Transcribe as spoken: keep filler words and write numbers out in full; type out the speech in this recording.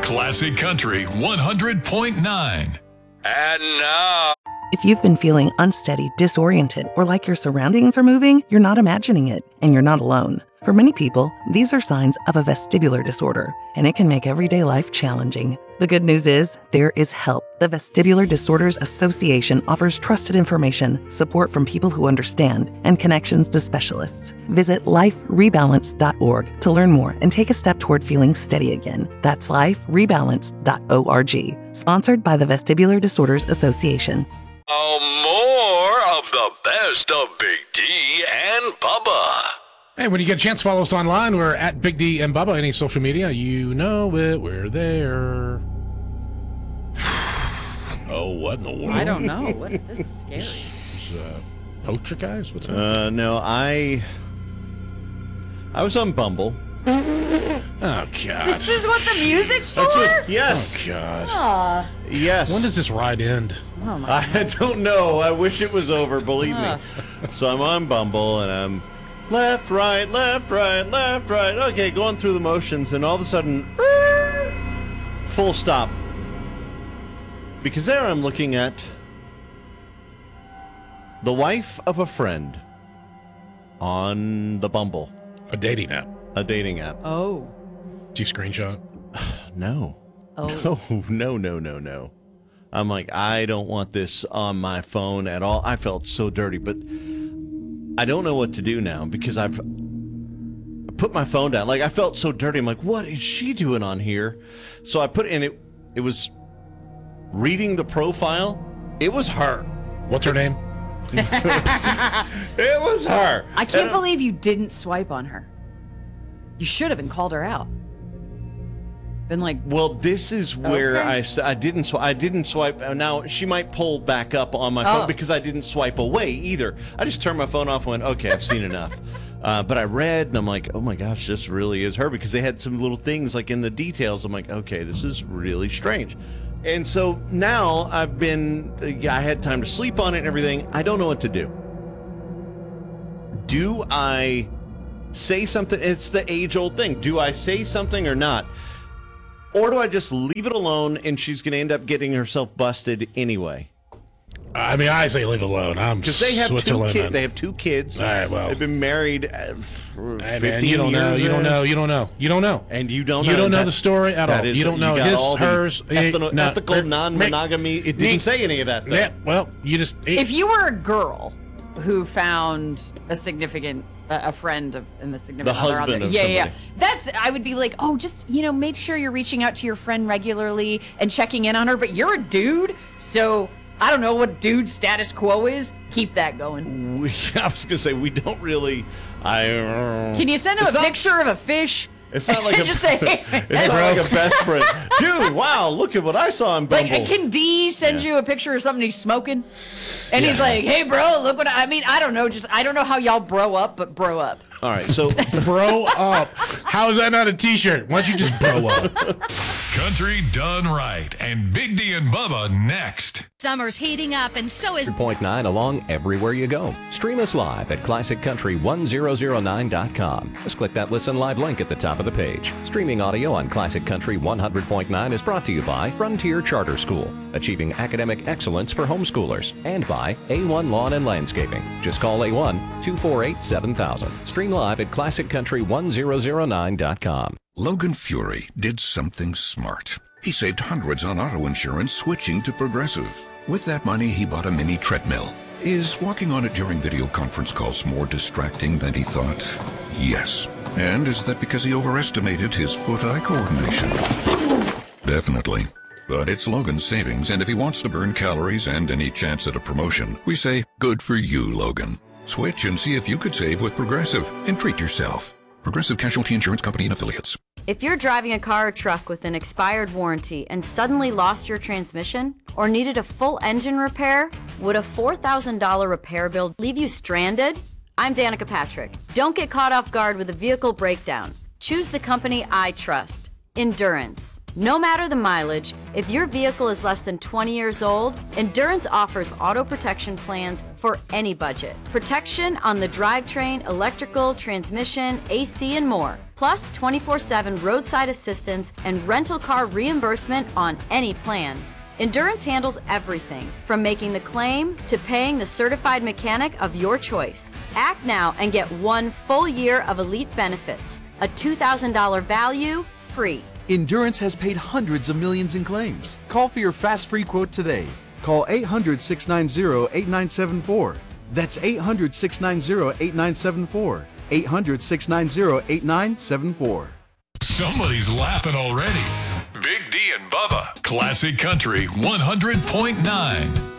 Classic Country one hundred point nine. And now... If you've been feeling unsteady, disoriented, or like your surroundings are moving, you're not imagining it, and you're not alone. For many people, these are signs of a vestibular disorder, and it can make everyday life challenging. The good news is, there is help. The Vestibular Disorders Association offers trusted information, support from people who understand, and connections to specialists. Visit life rebalance dot org to learn more and take a step toward feeling steady again. That's life rebalance dot org. Sponsored by the Vestibular Disorders Association. Oh, more of the best of Big D and Bubba. Hey, when you get a chance, follow us online. We're at Big D and Bubba. Any social media, you know it. We're there. Oh, what in the world? I don't know. What? This is scary. These, uh, poacher guys? What's that? Uh, no, I... I was on Bumble. Oh, God. This is what the music's for? That's it. Yes. Oh, God. Aw. Yes. When does this ride end? Oh, my I don't know. I wish it was over, believe Uh. me. So I'm on Bumble, and I'm left, right, left, right, left, right. Okay, going through the motions, and all of a sudden, full stop. Because there I'm looking at the wife of a friend on the Bumble. A dating app. A dating app. Oh. Do you screenshot? No. Oh. No, no, no, no, no. I'm like, I don't want this on my phone at all. I felt so dirty, but I don't know what to do now because I've put my phone down. Like, I felt so dirty. I'm like, what is she doing on here? So I put in it. It was reading the profile. It was her. What's her name? It was her. I can't And believe you didn't swipe on her. You should have and called her out. Been like, Well, this is where Okay. I, st- I didn't sw- I didn't swipe. uh, Now she might pull back up on my phone Oh. because I didn't swipe away either. I just turned my phone off and went, okay, I've seen enough. Uh, but I read and I'm like, oh my gosh, this really is her, because they had some little things like in the details. I'm like, okay, this is really strange. And so now I've been, I had time to sleep on it and everything. I don't know what to do. Do I say something? It's the age-old thing. Do I say something or not? Or do I just leave it alone and she's going to end up getting herself busted anyway? I mean, I say leave it alone. I'm Because they have two Switzerland, kids. man. They have two kids. All right, well. They've been married uh, for Hey, fifteen man, you don't know. years. You don't know. You don't know. You don't know. And you don't You know. don't know that- the story at that all. is- You don't know got his, all the hers. Ethical, no, ethical er, non-monogamy. It didn't me- say any of that, though. Yeah, well, you just. It, if you were a girl who found a significant, uh, a friend of, and the significant The other out husband there, of yeah, yeah, somebody. that's. I would be like, oh, just you know, make sure you're reaching out to your friend regularly and checking in on her. But you're a dude, so I don't know what dude status quo is. Keep that going. We, I was going to say, we don't really... I. Can you send him It's a not- picture of a fish? It's not like a... Just say, It's not like a best friend. Dude, wow, look at what I saw on Bumble. like, can D send Yeah. you a picture of something he's smoking? And he's like, hey, bro, look what I, I mean, I don't know. Just, I don't know how y'all bro up, but bro up. All right, so... bro up. How is that not a T-shirt? Why don't you just bro up? Country done right. And Big D and Bubba next. Summer's heating up, and so is point nine along everywhere you go. Stream us live at classic country one thousand nine dot com. Just click that Listen Live link at the top of the page. Streaming audio on Classic Country one hundred point nine is brought to you by Frontier Charter School, achieving academic excellence for homeschoolers, and by A one Lawn and Landscaping. Just call A one two four eight seven thousand. Stream live at classic country one thousand nine dot com. Logan Fury did something smart. He saved hundreds on auto insurance switching to Progressive. With that money, he bought a mini treadmill. Is walking on it during video conference calls more distracting than he thought? Yes. And is that because he overestimated his foot-eye coordination? Definitely. But it's Logan's savings, and if he wants to burn calories and any chance at a promotion, we say, good for you, Logan. Switch and see if you could save with Progressive and treat yourself. Progressive Casualty Insurance Company and Affiliates. If you're driving a car or truck with an expired warranty and suddenly lost your transmission or needed a full engine repair, would a four thousand dollars repair bill leave you stranded? I'm Danica Patrick. Don't get caught off guard with a vehicle breakdown. Choose the company I trust. Endurance. No matter the mileage, if your vehicle is less than twenty years old, Endurance offers auto protection plans for any budget. Protection on the drivetrain, electrical, transmission, A C, and more. Plus twenty-four seven roadside assistance and rental car reimbursement on any plan. Endurance handles everything, from making the claim to paying the certified mechanic of your choice. Act now and get one full year of elite benefits, a two thousand dollars value, free. Endurance has paid hundreds of millions in claims. Call for your fast free quote today. Call eight hundred, six nine zero, eight nine seven four. That's eight hundred, six nine zero, eight nine seven four. eight hundred, six nine zero, eight nine seven four. Somebody's laughing already. Big D and Bubba, Classic Country one hundred point nine.